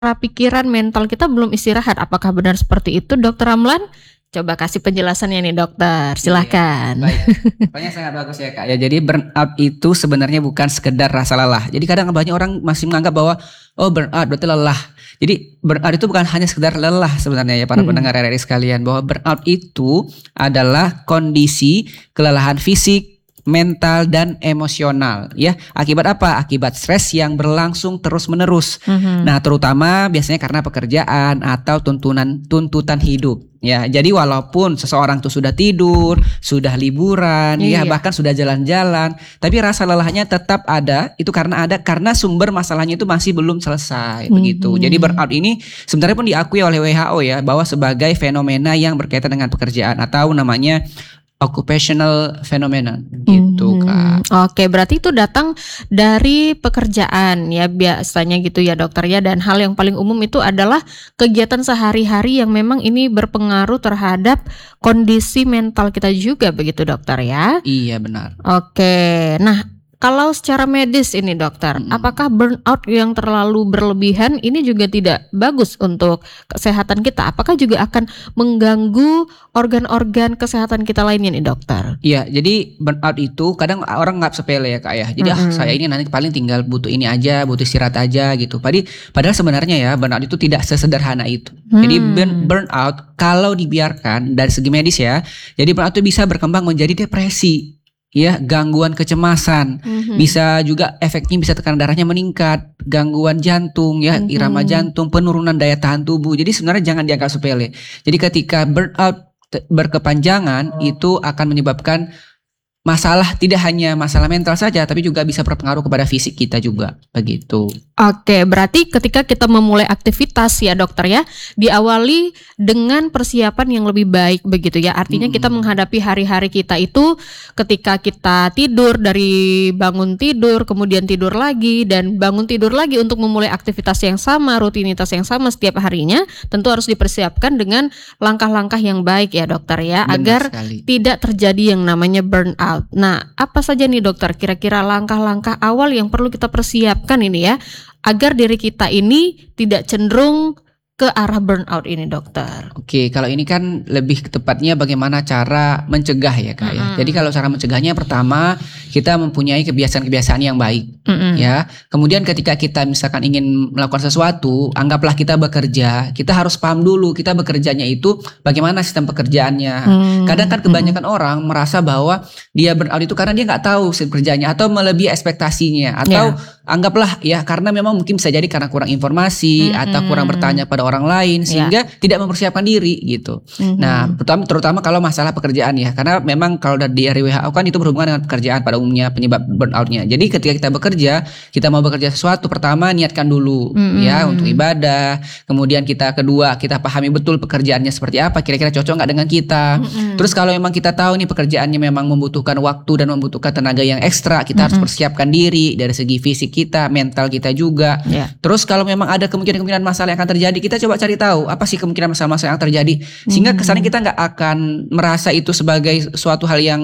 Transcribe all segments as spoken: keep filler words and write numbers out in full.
pikiran, mental kita belum istirahat. Apakah benar seperti itu, Dokter Ramlan? Coba kasih penjelasannya nih, Dokter. Silahkan. Iya, baik. Pertanyaan sangat bagus ya, Kak. Ya, jadi burnout itu sebenarnya bukan sekedar rasa lelah. Jadi kadang banyak orang masih menganggap bahwa oh burnout berarti lelah. Jadi burnout itu bukan hanya sekedar lelah sebenarnya ya para Mm-mm. pendengar R R I sekalian, bahwa burnout itu adalah kondisi kelelahan fisik, mental dan emosional ya. Akibat apa? Akibat stres yang berlangsung terus-menerus. Mhm. Nah, terutama biasanya karena pekerjaan atau tuntunan tuntutan hidup. Ya, jadi walaupun seseorang tuh sudah tidur, sudah liburan, Iya. ya bahkan sudah jalan-jalan, tapi rasa lelahnya tetap ada. Itu karena ada karena sumber masalahnya itu masih belum selesai, begitu. Mhm. Jadi burnout ini sebenarnya pun diakui oleh W H O ya, bahwa sebagai fenomena yang berkaitan dengan pekerjaan atau namanya occupational phenomenon gitu, Mhm. Kak. Oke, berarti itu datang dari pekerjaan ya biasanya gitu ya, Dokter ya. Dan hal yang paling umum itu adalah kegiatan sehari-hari yang memang ini berpengaruh terhadap kondisi mental kita juga begitu, Dokter ya. Iya, benar. Oke. Nah, kalau secara medis ini, Dokter, Mm-mm. apakah burnout yang terlalu berlebihan ini juga tidak bagus untuk kesehatan kita? Apakah juga akan mengganggu organ-organ kesehatan kita lainnya nih, Dokter? Iya, jadi burnout itu kadang orang nggak sepele ya, Kak ya. Jadi ah Mm-mm. saya ini nanti paling tinggal butuh ini aja, butuh istirahat aja gitu. Padahal padahal sebenarnya ya burnout itu tidak sesederhana itu. Jadi burn, Hmm. burnout kalau dibiarkan dari segi medis ya, jadi burnout itu bisa berkembang menjadi depresi. Ya, gangguan kecemasan, Mhm. bisa juga efeknya bisa tekanan darahnya meningkat, gangguan jantung ya, irama Mhm. jantung, penurunan daya tahan tubuh. Jadi sebenarnya jangan dianggap sepele. Jadi ketika burnout te- berkepanjangan itu akan menyebabkan masalah, tidak hanya masalah mental saja, tapi juga bisa berpengaruh kepada fisik kita juga, begitu. Oke, berarti ketika kita memulai aktivitas ya, Dokter ya, diawali dengan persiapan yang lebih baik begitu ya. Artinya kita Mm-mm. menghadapi hari-hari kita itu ketika kita tidur, dari bangun tidur, kemudian tidur lagi dan bangun tidur lagi untuk memulai aktivitas yang sama, rutinitas yang sama setiap harinya, tentu harus dipersiapkan dengan langkah-langkah yang baik ya, Dokter ya, Benar agar sekali. tidak terjadi yang namanya burnout. Nah, apa saja nih, Dokter, kira-kira langkah-langkah awal yang perlu kita persiapkan ini ya, agar diri kita ini tidak cenderung ke arah burnout ini, Dokter? Oke, kalau ini kan lebih tepatnya bagaimana cara mencegah ya, Kak ya. Mm-mm. Jadi kalau cara mencegahnya pertama kita mempunyai kebiasaan-kebiasaan yang baik. Mm-mm. Ya, kemudian ketika kita misalkan ingin melakukan sesuatu, anggaplah kita bekerja, kita harus paham dulu kita bekerjanya itu bagaimana sistem pekerjaannya. Hmm. Kadang kan kebanyakan orang merasa bahwa dia burnout itu karena dia nggak tahu sistem kerjanya atau melebihi ekspektasinya, atau anggaplah ya karena memang mungkin bisa jadi karena kurang informasi Mm-mm. atau kurang bertanya pada orang lain sehingga tidak mempersiapkan diri gitu. Mhm. Nah, terutama terutama kalau masalah pekerjaan ya, karena memang kalau dari W H O kan itu berhubungan dengan pekerjaan pada umumnya penyebab burnoutnya. Jadi ketika kita bekerja, kita mau bekerja sesuatu, pertama niatkan dulu Mm-mm. ya untuk ibadah. Kemudian kita kedua kita pahami betul pekerjaannya seperti apa, kira-kira cocok nggak dengan kita. Mm-mm. Terus kalau memang kita tahu nih pekerjaannya memang membutuhkan waktu dan membutuhkan tenaga yang ekstra, kita harus Mm-mm. persiapkan diri dari segi fisik kita, mental kita juga. Ya. Terus kalau memang ada kemungkinan-kemungkinan masalah yang akan terjadi, kita coba cari tahu apa sih kemungkinan masalah-masalah yang terjadi, sehingga kesannya kita nggak akan merasa itu sebagai suatu hal yang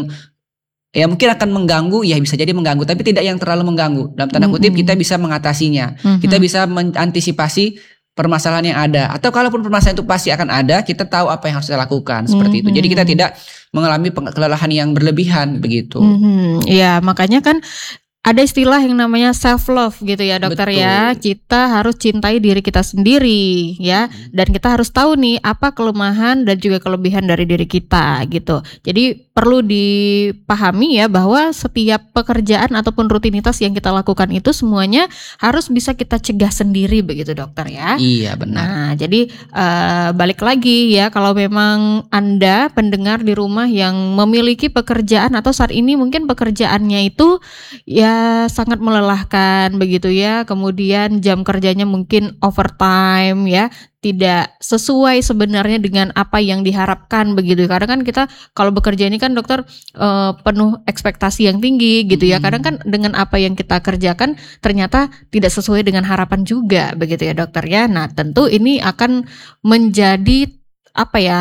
ya mungkin akan mengganggu, ya bisa jadi mengganggu, tapi tidak yang terlalu mengganggu. Dalam tanda kutip Mm-mm. kita bisa mengatasinya, Mhm. kita bisa mengantisipasi permasalahan yang ada, atau kalaupun permasalahan itu pasti akan ada, kita tahu apa yang harus kita lakukan seperti itu. Jadi kita Mhm. tidak mengalami peng- kelelahan yang berlebihan begitu. Mhm. Ya, makanya kan ada istilah yang namanya self love gitu ya, Dokter Betul. ya. Kita harus cintai diri kita sendiri ya, dan kita harus tahu nih apa kelemahan dan juga kelebihan dari diri kita gitu. Jadi perlu dipahami ya bahwa setiap pekerjaan ataupun rutinitas yang kita lakukan itu semuanya harus bisa kita cegah sendiri begitu, Dokter ya. Iya, benar. Nah, jadi eh, balik lagi ya, kalau memang Anda pendengar di rumah yang memiliki pekerjaan atau saat ini mungkin pekerjaannya itu ya sangat melelahkan begitu ya, kemudian jam kerjanya mungkin overtime ya, tidak sesuai sebenarnya dengan apa yang diharapkan begitu. Karena kan kita kalau bekerja ini kan, Dokter, eh, penuh ekspektasi yang tinggi gitu ya. Mm-mm. Kadang kan dengan apa yang kita kerjakan ternyata tidak sesuai dengan harapan juga begitu ya, Dokter ya. Nah, tentu ini akan menjadi apa ya,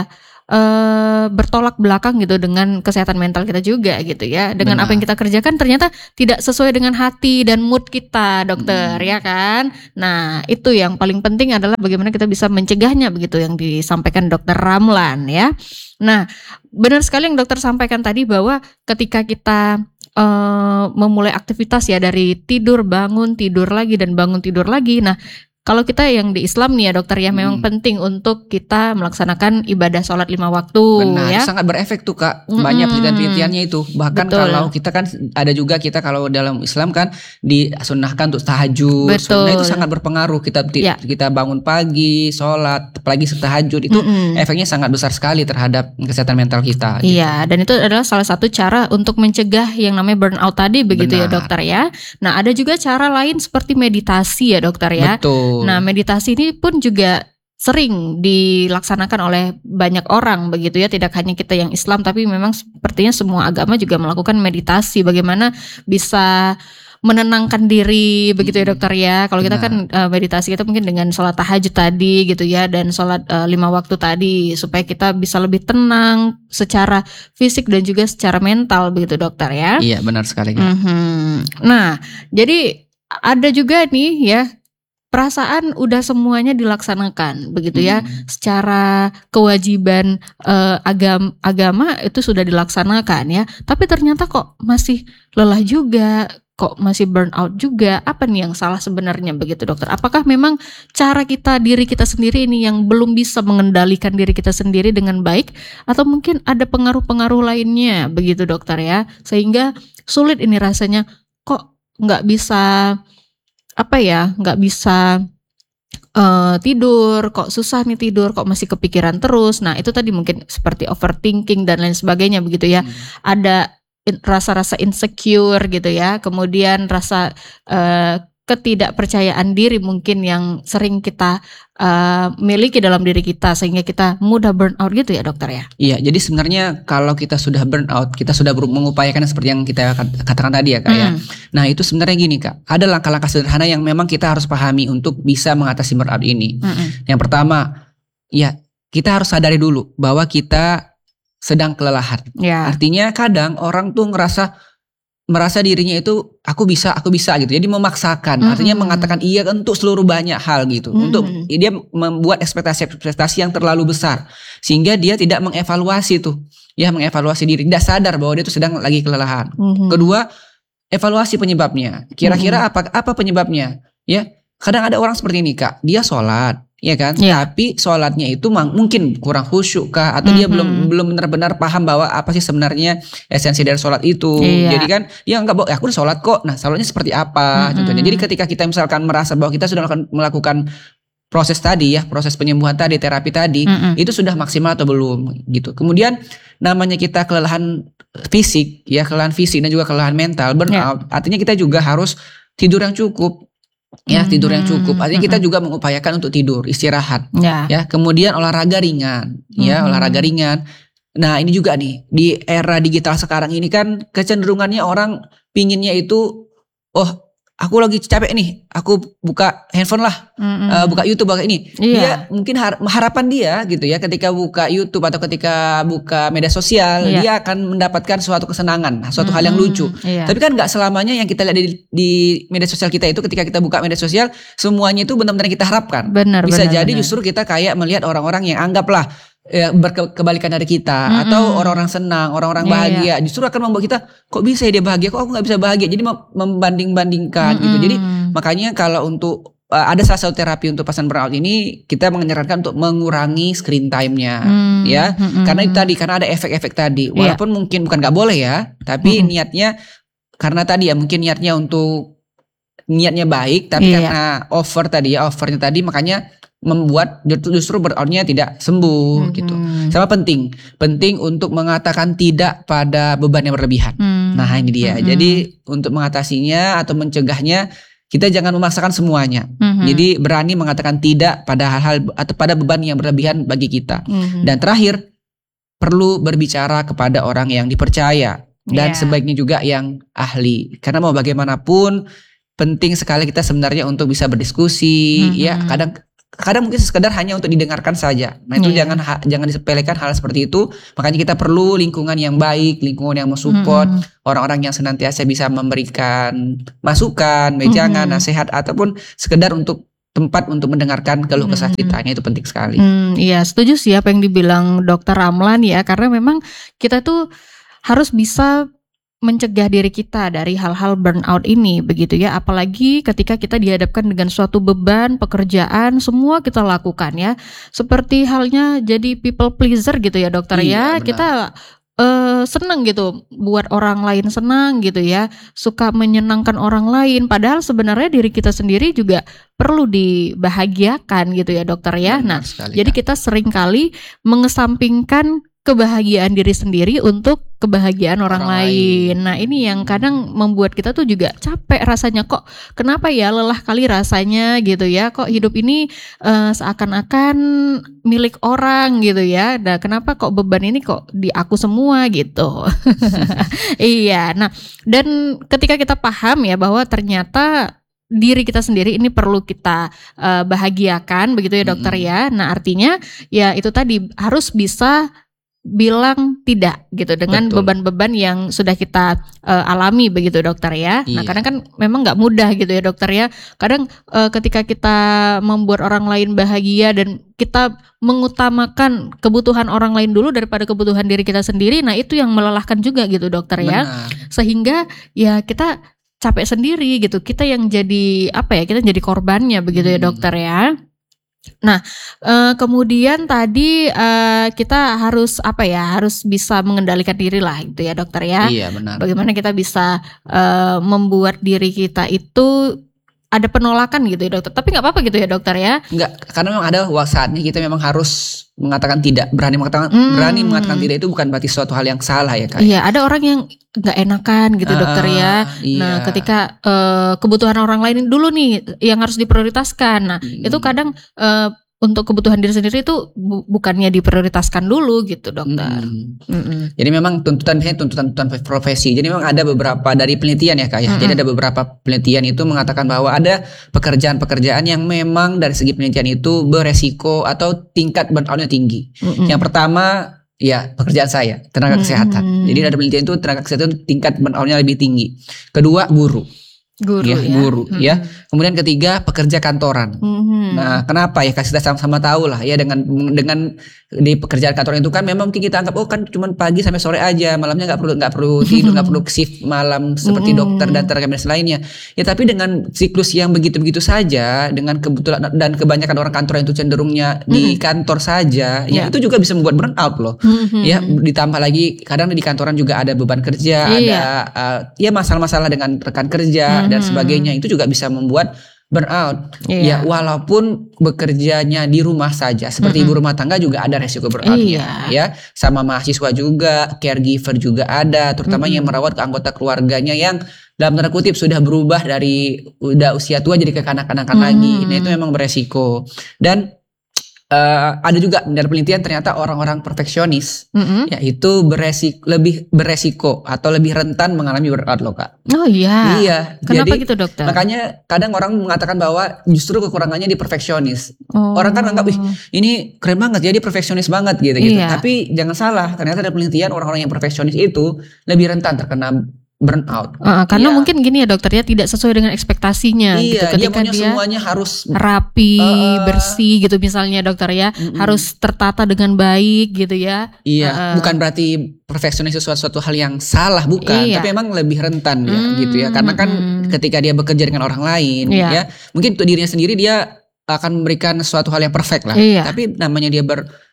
uh, bertolak belakang gitu dengan kesehatan mental kita juga gitu ya. Dengan Benar. apa yang kita kerjakan ternyata tidak sesuai dengan hati dan mood kita, dokter, hmm. ya kan. Nah itu yang paling penting adalah bagaimana kita bisa mencegahnya begitu yang disampaikan dokter Ramlan ya. Nah benar sekali yang dokter sampaikan tadi bahwa ketika kita Uh, memulai aktivitas ya dari tidur bangun tidur lagi dan bangun tidur lagi. Nah kalau kita yang di Islam nih ya dokter ya, hmm. memang penting untuk kita melaksanakan ibadah sholat lima waktu. Benar, ya. sangat berefek tuh Kak. Banyak penelitian-penelitiannya itu. Bahkan Betul. Kalau kita kan ada juga kita kalau dalam Islam kan disunnahkan untuk tahajud. Betul. Nah itu sangat berpengaruh. Kita ya. kita bangun pagi, sholat, apalagi setahajud itu mm-hmm. efeknya sangat besar sekali terhadap kesehatan mental kita. Iya, gitu. Dan itu adalah salah satu cara untuk mencegah yang namanya burnout tadi begitu Benar. Ya dokter ya. Nah ada juga cara lain seperti meditasi ya dokter ya. Betul. Nah meditasi ini pun juga sering dilaksanakan oleh banyak orang begitu ya, tidak hanya kita yang Islam tapi memang sepertinya semua agama juga melakukan meditasi, bagaimana bisa menenangkan diri begitu ya dokter ya. Kalau kita kan uh, meditasi kita mungkin dengan sholat tahajud tadi gitu ya, dan sholat uh, lima waktu tadi supaya kita bisa lebih tenang secara fisik dan juga secara mental begitu dokter ya. Iya benar sekali. Mm-hmm. Nah jadi ada juga nih ya, perasaan udah semuanya dilaksanakan begitu ya, hmm. secara kewajiban uh, agam, agama itu sudah dilaksanakan ya, tapi ternyata kok masih lelah juga, kok masih burnout juga. Apa nih yang salah sebenarnya begitu dokter? Apakah memang cara kita, diri kita sendiri ini yang belum bisa mengendalikan diri kita sendiri dengan baik, atau mungkin ada pengaruh-pengaruh lainnya begitu dokter ya, sehingga sulit ini rasanya kok nggak bisa apa ya, nggak bisa uh, tidur, kok susah nih tidur, kok masih kepikiran terus. Nah itu tadi mungkin seperti overthinking dan lain sebagainya begitu ya. Hmm. Ada in, rasa-rasa insecure gitu ya, kemudian rasa uh, ketidakpercayaan diri mungkin yang sering kita uh, miliki dalam diri kita sehingga kita mudah burnout gitu ya dokter ya. Iya, jadi sebenarnya kalau kita sudah burnout, kita sudah mengupayakan seperti yang kita katakan tadi ya Kak hmm. ya. Nah itu sebenarnya gini Kak, ada langkah-langkah sederhana yang memang kita harus pahami untuk bisa mengatasi burnout ini. Hmm. Yang pertama, ya kita harus sadari dulu bahwa kita sedang kelelahan. Ya. Artinya kadang orang tuh ngerasa merasa dirinya itu aku bisa, aku bisa gitu. Jadi memaksakan, mm-hmm. artinya mengatakan iya untuk seluruh banyak hal gitu. Mm-hmm. Untuk dia membuat ekspektasi-ekspektasi yang terlalu besar sehingga dia tidak mengevaluasi tuh. Ya, mengevaluasi diri, tidak sadar bahwa dia itu sedang lagi kelelahan. Mm-hmm. Kedua, evaluasi penyebabnya. Kira-kira mm-hmm. apa apa penyebabnya? Ya, kadang ada orang seperti ini Kak, dia sholat, ya kan? Yeah. Tapi sholatnya itu mungkin kurang khusyuk kah? Atau mm-hmm. dia belum belum benar-benar paham bahwa apa sih sebenarnya esensi dari sholat itu. Yeah. Jadi kan dia enggak, ya aku udah sholat kok. Nah sholatnya seperti apa? Mm-hmm. Contohnya. Jadi ketika kita misalkan merasa bahwa kita sudah melakukan, melakukan proses tadi ya, proses penyembuhan tadi, terapi tadi, mm-hmm. itu sudah maksimal atau belum gitu. Kemudian namanya kita kelelahan fisik, ya kelelahan fisik dan juga kelelahan mental, burnout. Yeah. Artinya kita juga harus tidur yang cukup. Ya tidur yang cukup, artinya kita juga mengupayakan untuk tidur, istirahat, ya. Ya kemudian olahraga ringan, ya hmm. olahraga ringan. Nah ini juga nih di era digital sekarang ini kan kecenderungannya orang pinginnya itu, oh aku lagi capek nih, aku buka handphone lah, mm-hmm. uh, buka YouTube, buka ini. Iya. Dia mungkin har- harapan dia gitu ya, ketika buka YouTube atau ketika buka media sosial, iya. dia akan mendapatkan suatu kesenangan, suatu mm-hmm. hal yang lucu. Iya. Tapi kan nggak selamanya yang kita lihat di, di media sosial kita itu, ketika kita buka media sosial, semuanya itu benar-benar kita harapkan. Benar, Bisa benar, jadi benar. Justru kita kayak melihat orang-orang yang anggaplah ya, berkebalikan dari kita, mm-hmm. atau orang-orang senang, orang-orang bahagia, yeah, yeah. justru akan membuat kita kok bisa ya dia bahagia, kok aku nggak bisa bahagia, jadi membanding-bandingkan mm-hmm. gitu. Jadi makanya kalau untuk uh, ada salah satu terapi untuk pasien burnout ini, kita menyarankan untuk mengurangi screen time-nya, mm-hmm. ya, mm-hmm. karena itu tadi, karena ada efek-efek tadi, walaupun yeah. mungkin bukan nggak boleh ya, tapi mm-hmm. niatnya karena tadi ya mungkin niatnya untuk niatnya baik, tapi yeah. karena over tadi ya, overnya tadi makanya membuat justru burnout-nya tidak sembuh mm-hmm. gitu. Sama penting, penting untuk mengatakan tidak pada beban yang berlebihan. Mm-hmm. Nah ini dia. Mm-hmm. Jadi untuk mengatasinya atau mencegahnya, kita jangan memaksakan semuanya. Mm-hmm. Jadi berani mengatakan tidak pada hal-hal atau pada beban yang berlebihan bagi kita. Mm-hmm. Dan terakhir, perlu berbicara kepada orang yang dipercaya dan yeah. sebaiknya juga yang ahli. Karena mau bagaimanapun penting sekali kita sebenarnya untuk bisa berdiskusi. Mm-hmm. Ya kadang kadang mungkin sekedar hanya untuk didengarkan saja. Nah itu Iya. jangan ha- jangan disepelekan hal seperti itu. Makanya kita perlu lingkungan yang baik, lingkungan yang mensupport, Mm-mm. orang-orang yang senantiasa bisa memberikan masukan, wejangan, Mm-mm. nasihat, ataupun sekedar untuk tempat untuk mendengarkan keluh kesah Mm-mm. kita. Itu penting sekali. Hmm, iya setuju sih apa yang dibilang dokter Ramlan ya, karena memang kita tuh harus bisa mencegah diri kita dari hal-hal burnout ini begitu ya, apalagi ketika kita dihadapkan dengan suatu beban pekerjaan semua kita lakukan ya, seperti halnya jadi people pleaser gitu ya dokter Iya, ya, benar. kita eh, senang gitu buat orang lain senang gitu ya, suka menyenangkan orang lain, padahal sebenarnya diri kita sendiri juga perlu dibahagiakan gitu ya dokter ya. Benar Nah, sekali, jadi Kak. kita seringkali mengesampingkan kebahagiaan diri sendiri untuk kebahagiaan orang, Orang lain. lain. Nah, ini yang kadang membuat kita tuh juga capek rasanya, kok kenapa ya lelah kali rasanya gitu ya. Kok hidup ini eh, seakan-akan milik orang gitu ya. Nah, kenapa kok beban ini kok di aku semua gitu. Iya. Nah, dan ketika kita paham ya bahwa ternyata diri kita sendiri ini perlu kita eh, bahagiakan begitu ya dokter Mm-mm. ya. Nah, artinya ya itu tadi harus bisa bilang tidak gitu dengan Betul. beban-beban yang sudah kita eh, alami begitu dokter ya. Nah Iya. kadang kan memang nggak mudah gitu ya dokter ya. Kadang eh, ketika kita membuat orang lain bahagia dan kita mengutamakan kebutuhan orang lain dulu daripada kebutuhan diri kita sendiri, nah itu yang melelahkan juga gitu dokter ya. Benar. Sehingga ya kita capek sendiri gitu. Kita yang jadi apa ya? Kita jadi korbannya begitu ya Hmm. dokter ya. Nah, eh, kemudian tadi eh, kita harus apa ya? Harus bisa mengendalikan diri lah, gitu ya, dokter ya. Iya, benar. Bagaimana kita bisa eh, membuat diri kita itu ada penolakan gitu ya, dokter. Tapi nggak apa-apa gitu ya, dokter ya. Enggak, karena memang ada saatnya kita memang harus mengatakan tidak. Berani mengatakan Hmm. berani mengatakan tidak itu bukan berarti suatu hal yang salah ya, Kak. Iya, ada orang yang nggak enakan gitu, Ah, dokter ya. iya. Nah, ketika eh, kebutuhan orang lain dulu nih yang harus diprioritaskan. Nah, Hmm. itu kadang eh, untuk kebutuhan diri sendiri itu bu- bukannya diprioritaskan dulu gitu, dokter. Mm-mm. Mm-mm. Jadi memang tuntutan misalnya tuntutan-tuntutan profesi. Jadi memang ada beberapa dari penelitian ya, Kak ya. Mm-mm. Jadi ada beberapa penelitian itu mengatakan bahwa ada pekerjaan-pekerjaan yang memang dari segi penelitian itu beresiko atau tingkat burnout-nya tinggi. Mm-mm. Yang pertama ya pekerjaan saya, tenaga Mm-mm. kesehatan. Jadi ada penelitian itu tenaga kesehatan itu tingkat burnout-nya lebih tinggi. Kedua guru. Guru Ya, ya. guru, Mm-mm. ya. Kemudian ketiga pekerja kantoran. Mm-mm. Nah, kenapa ya? Kita sama-sama tahu lah ya dengan dengan di pekerjaan kantoran itu kan memang mungkin kita anggap oh kan cuma pagi sampai sore aja, malamnya nggak perlu nggak perlu tidur, nggak perlu shift malam seperti Mm-mm. dokter dan tenaga medis lainnya. Ya tapi dengan siklus yang begitu-begitu saja, dengan kebetulan dan kebanyakan orang kantor itu cenderungnya di Mm-mm. kantor saja, ya Ya. itu juga bisa membuat burnout loh. Mm-mm. Ya, ditambah lagi kadang di kantoran juga ada beban kerja, Iya. ada uh, ya masalah-masalah dengan rekan kerja dan Mhm. sebagainya. Itu juga bisa membuat burnout. Ya, Iya. walaupun bekerjanya di rumah saja, seperti Mm-mm. ibu rumah tangga juga ada resiko burnoutnya. Iya. Ya, sama mahasiswa juga, caregiver juga ada, terutama Mm-mm. yang merawat anggota keluarganya yang dalam tanda kutip sudah berubah dari udah usia tua jadi kekanak-kanakan lagi. Mm-mm. Nah, itu memang beresiko. Dan eh, ada juga dari penelitian ternyata orang-orang perfeksionis Mm-mm. ya itu beresiko lebih beresiko atau lebih rentan mengalami burnout loh, Kak. Oh iya. Iya, Kenapa jadi gitu, dokter? makanya kadang orang mengatakan bahwa justru kekurangannya di perfeksionis. Oh. Orang kan anggap ih ini keren banget jadi perfeksionis banget gitu gitu. Iya. Tapi jangan salah, ternyata ada penelitian orang-orang yang perfeksionis itu lebih rentan terkena burnout. Uh, karena Iya. mungkin gini ya dokter ya, tidak sesuai dengan ekspektasinya gitu. Iya, dia Ketika maunya dia semuanya harus rapi, Uh, uh. bersih gitu misalnya dokter ya, Mm-mm. harus tertata dengan baik gitu ya. Iya, Uh, bukan berarti perfeksionis itu suatu, suatu hal yang salah, bukan. Iya. Tapi emang lebih rentan ya, Hmm, gitu ya. Karena kan hmm. ketika dia bekerja dengan orang lain, Iya. ya, mungkin untuk dirinya sendiri dia akan memberikan suatu hal yang perfect lah. Iya. Tapi namanya dia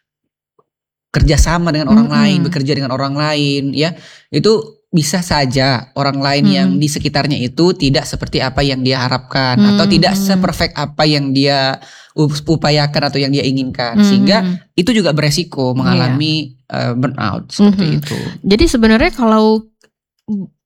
bekerja sama dengan orang Mm-mm. lain, bekerja dengan orang lain, ya, itu bisa saja orang lain Hmm. yang di sekitarnya itu tidak seperti apa yang dia harapkan atau Hmm, tidak hmm. seperfect apa yang dia up- upayakan atau yang dia inginkan, Hmm, sehingga hmm. itu juga beresiko mengalami uh, burnout seperti Mhm. itu. Jadi sebenarnya kalau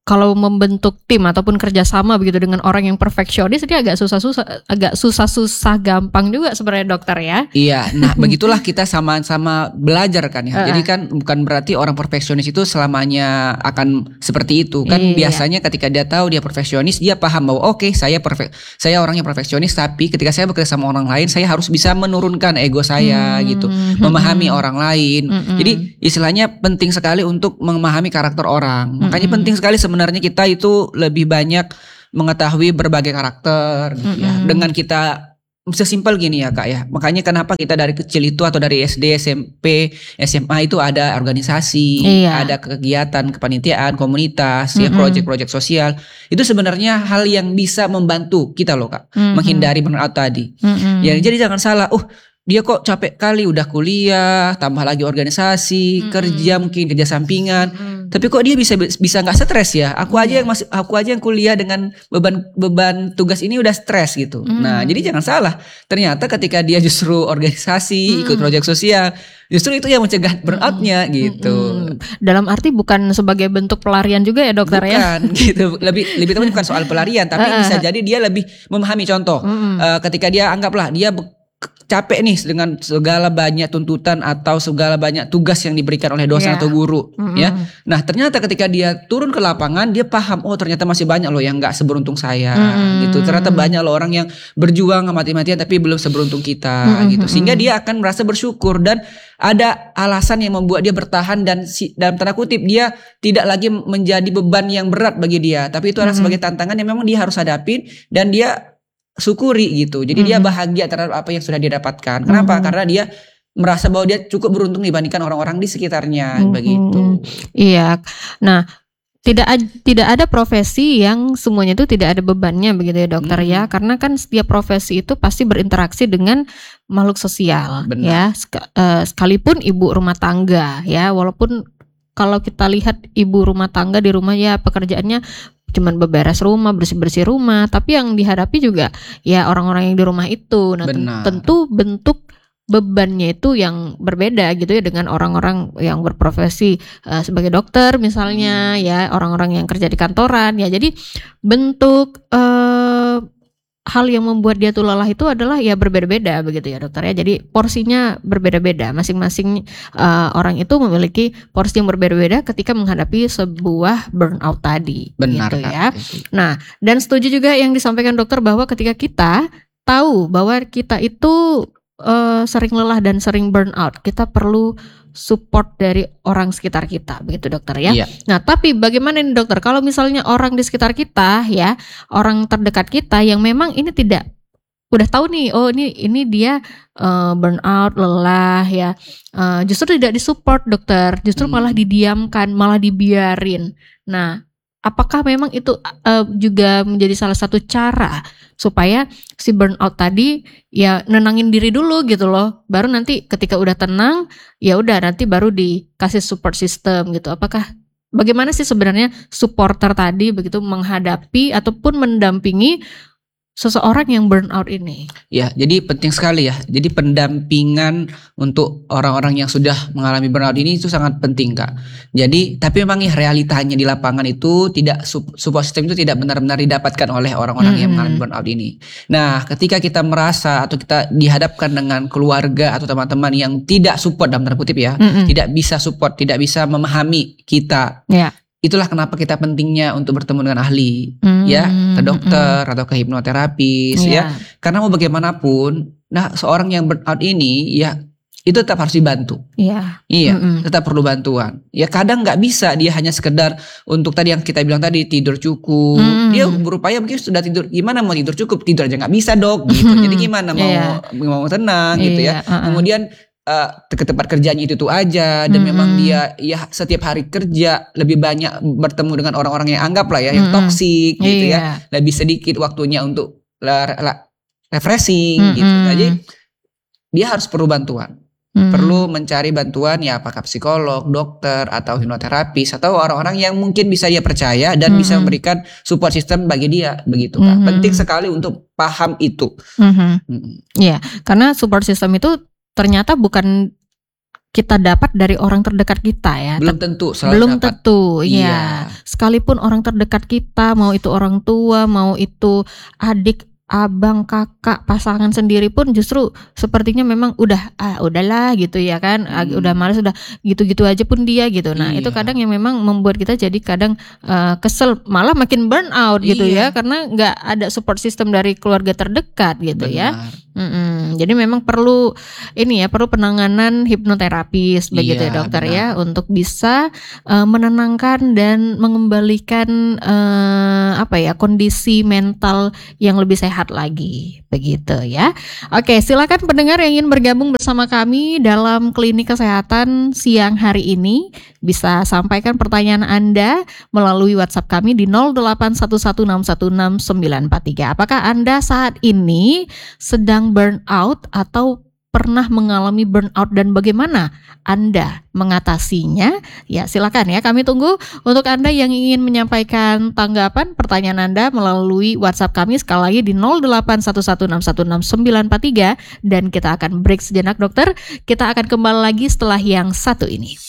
kalau membentuk tim ataupun kerjasama begitu dengan orang yang perfeksionis ini agak susah-susah, agak susah-susah gampang juga sebenarnya dokter ya. Iya, nah begitulah kita sama-sama belajar kan ya. Uh-uh. Jadi kan bukan berarti orang perfeksionis itu selamanya akan seperti itu. Kan Iya. biasanya ketika dia tahu dia perfeksionis, dia paham bahwa oke, okay, saya perfek, saya orangnya perfeksionis, tapi ketika saya bekerja sama orang lain, saya harus bisa menurunkan ego saya Hmm. gitu, memahami orang lain. Mm-mm. Jadi istilahnya penting sekali untuk memahami karakter orang. Makanya Mm-mm. penting sekali sebenarnya kita itu lebih banyak mengetahui berbagai karakter gitu ya. Mm-mm. Dengan kita sesimpel gini ya Kak ya. Makanya kenapa kita dari kecil itu atau dari S D, S M P, S M A itu ada organisasi, Iya. ada kegiatan kepanitiaan, komunitas, ya Mm-mm. proyek-proyek sosial. Itu sebenarnya hal yang bisa membantu kita loh Kak, Mhm. menghindari burnout tadi. Mm-mm. Ya jadi jangan salah. Oh, dia kok capek kali udah kuliah, tambah lagi organisasi, Mm-mm. kerja mungkin kerja sampingan. Mm-mm. Tapi kok dia bisa bisa nggak stres ya? Aku aja Iya. yang masih aku aja yang kuliah dengan beban beban tugas ini udah stres gitu. Mm. Nah, jadi jangan salah. Ternyata ketika dia justru organisasi, ikut Mm. proyek sosial, justru itu yang mencegah burnoutnya gitu. Mm-mm. Dalam arti bukan sebagai bentuk pelarian juga ya dokter ya. Bukan gitu. Lebih lebih tepat bukan soal pelarian, tapi Uh-uh. bisa jadi dia lebih memahami contoh. Mm-mm. Eh, ketika dia anggaplah dia be- capek nih dengan segala banyak tuntutan atau segala banyak tugas yang diberikan oleh dosen Iya. atau guru, Mm-mm. ya. Nah, ternyata ketika dia turun ke lapangan, dia paham, oh ternyata masih banyak loh yang nggak seberuntung saya, Mm-mm. gitu. Ternyata banyak loh orang yang berjuang mati-matian tapi belum seberuntung kita, Mm-mm. gitu. Sehingga dia akan merasa bersyukur dan ada alasan yang membuat dia bertahan dan si, dalam tanda kutip dia tidak lagi menjadi beban yang berat bagi dia, tapi itu adalah Mm-mm. sebagai tantangan yang memang dia harus hadapin dan dia syukuri gitu. Jadi dia Mhm. bahagia terhadap apa yang sudah dia dapatkan. Kenapa? Mhm. Karena dia merasa bahwa dia cukup beruntung dibandingkan orang-orang di sekitarnya, Mhm. begitu. Iya. Nah, tidak ad- tidak ada profesi yang semuanya itu tidak ada bebannya begitu ya dokter Hmm. ya. Karena kan setiap profesi itu pasti berinteraksi dengan makhluk sosial Benar. ya. Sek- eh, sekalipun ibu rumah tangga ya, walaupun kalau kita lihat ibu rumah tangga di rumah ya pekerjaannya cuman beberes rumah, bersih-bersih rumah, tapi yang dihadapi juga ya orang-orang yang di rumah itu. Nah, ten- Benar. tentu bentuk bebannya itu yang berbeda gitu ya dengan orang-orang yang berprofesi eh, sebagai dokter misalnya ya, orang-orang yang kerja di kantoran ya. Jadi bentuk eh, hal yang membuat dia tuh lelah itu adalah ya berbeda-beda begitu ya dokter ya. Jadi porsinya berbeda-beda, masing-masing eh, orang itu memiliki porsi yang berbeda-beda ketika menghadapi sebuah burnout tadi. Benar gitu Kak. ya. Nah, dan setuju juga yang disampaikan dokter bahwa ketika kita tahu bahwa kita itu eh, sering lelah dan sering burnout, kita perlu support dari orang sekitar kita, begitu dokter ya. Iya. Nah, tapi bagaimana nih dokter kalau misalnya orang di sekitar kita ya, orang terdekat kita yang memang ini tidak udah tahu nih, oh ini ini dia eh, burnout, lelah ya, eh, justru tidak disupport dokter, justru Hmm. malah didiamkan, malah dibiarin. Nah, apakah memang itu eh, juga menjadi salah satu cara supaya si burnout tadi ya nenangin diri dulu gitu loh, baru nanti ketika udah tenang ya udah nanti baru dikasih support system gitu. Apakah bagaimana sih sebenarnya supporter tadi begitu menghadapi ataupun mendampingi seseorang yang burnout ini? Ya, jadi penting sekali ya. Jadi pendampingan untuk orang-orang yang sudah mengalami burnout ini itu sangat penting Kak. Jadi tapi memang ya realitanya di lapangan itu tidak support system itu tidak benar-benar didapatkan oleh orang-orang yang Mm-mm. mengalami burnout ini. Nah, ketika kita merasa atau kita dihadapkan dengan keluarga atau teman-teman yang tidak support dalam tanda kutip ya, Mm-mm. tidak bisa support, tidak bisa memahami kita. Ya. Itulah kenapa kita pentingnya untuk bertemu dengan ahli, Mm, ya, ke mm, dokter atau ke hipnoterapis, mm. ya. Ya. Karena mau bagaimanapun, nah seorang yang burnout ini ya itu tetap harus dibantu. Iya. Iya, Mm-mm. tetap perlu bantuan. Ya kadang nggak bisa dia hanya sekedar untuk tadi yang kita bilang tadi tidur cukup. Mm. Dia berupaya mungkin sudah tidur. Gimana mau tidur cukup? Tidur aja nggak bisa dok. Gitu. Mm. Jadi gimana mau Iya. mau tenang gitu ya? Iya, uh-uh. Kemudian eh, ke tempat kerjanya itu tuh aja dan Mm-mm. memang dia ya setiap hari kerja lebih banyak bertemu dengan orang-orang yang anggap lah ya yang Mm-mm. toksik gitu ya. Iya. Lebih sedikit waktunya untuk la- la- refreshing Mm-mm. gitu. Nah, jadi dia harus perlu bantuan. Mm. Perlu mencari bantuan ya apakah psikolog, dokter atau hipnoterapis atau orang-orang yang mungkin bisa dia percaya dan bisa Mhm. memberikan support system bagi dia begitu Kak. Mhm. Penting sekali untuk paham itu. Mhm. Mm. Iya, karena support system itu ternyata bukan kita dapat dari orang terdekat kita ya. Belum tentu selalu Belum dapat. tentu, Iya. ya. Sekalipun orang terdekat kita, mau itu orang tua, mau itu adik, abang, kakak, pasangan sendiri pun justru sepertinya memang udah ah udahlah gitu ya kan, ah, Hmm. udah males, udah gitu-gitu aja pun dia gitu. Nah itu Iya. kadang yang memang membuat kita jadi kadang eh, kesel, malah makin burn out gitu ya, Iya. karena nggak ada support system dari keluarga terdekat gitu ya. Benar. Mm-mm. Jadi memang perlu ini ya, perlu penanganan hipnoterapis begitu ya Iya, dokter benar. ya, untuk bisa eh, menenangkan dan mengembalikan eh, apa ya, kondisi mental yang lebih sehat lagi begitu ya. Oke, silakan pendengar yang ingin bergabung bersama kami dalam klinik kesehatan siang hari ini bisa sampaikan pertanyaan Anda melalui WhatsApp kami di nol delapan satu satu enam satu enam sembilan empat tiga. Apakah Anda saat ini sedang burnout atau pernah mengalami burnout dan bagaimana Anda mengatasinya? Ya, silakan ya. Kami tunggu untuk Anda yang ingin menyampaikan tanggapan pertanyaan Anda melalui WhatsApp kami sekali lagi di nol delapan satu satu enam satu enam sembilan empat tiga dan kita akan break sejenak dokter. Kita akan kembali lagi setelah yang satu ini.